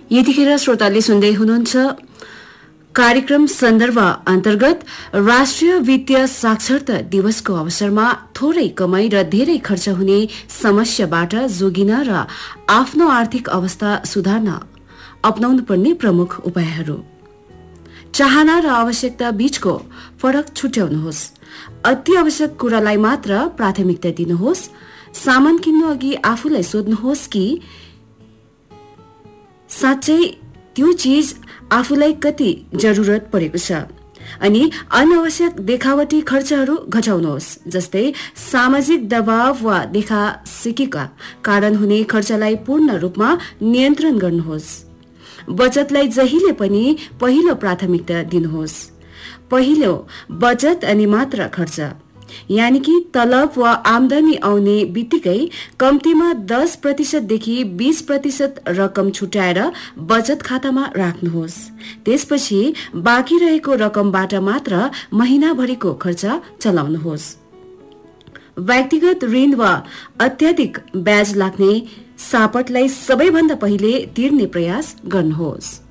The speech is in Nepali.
यतिखेर श्रोताले सुन्दै हुनुहुन्छ कार्यक्रम सन्दर्भ अन्तर्गत राष्ट्रिय वित्तीय साक्षरता दिवसको अवसरमा थोरै कमाई र धेरै खर्च हुने समस्याबाट जोगिन र आफ्नो आर्थिक अवस्था सुधार्न अपनाउनु पर्ने प्रमुख उपायहरू। चाहना र आवश्यकता बीचको फरक छुट्याउनुहोस्। अति आवश्यक कुरालाई मात्र प्राथमिकता दिनुहोस्। सामान किन्नु अघि आफूलाई सोध्नुहोस् कि साँच्चै त्यो चीज आफूलाई कति जरुरत परेको छ। अनि अनावश्यक देखावटी खर्चहरू घटाउनुहोस्, जस्तै सामाजिक दबाव वा देखासेकीका कारण हुने खर्चलाई पूर्ण रूपमा नियन्त्रण गर्नुहोस्। बचतलाई जहिले पनि पहिलो प्राथमिकता दिनुहोस्। पहिलो बचत अनि मात्र खर्च, यानि कि तलब वा आमदनी आउने बित्तिकै कम्तीमा 10% देखि 20% रकम छुट्याएर बचत खातामा राख्नुहोस्। त्यसपछि बाँकी रहेको रकमबाट मात्र महिनाभरिको खर्च चलाउनुहोस्। व्यक्तिगत ऋण वा अत्याधिक ब्याज लाग्ने सापटलाई सबैभन्दा पहिले तिर्ने प्रयास गर्नुहोस्।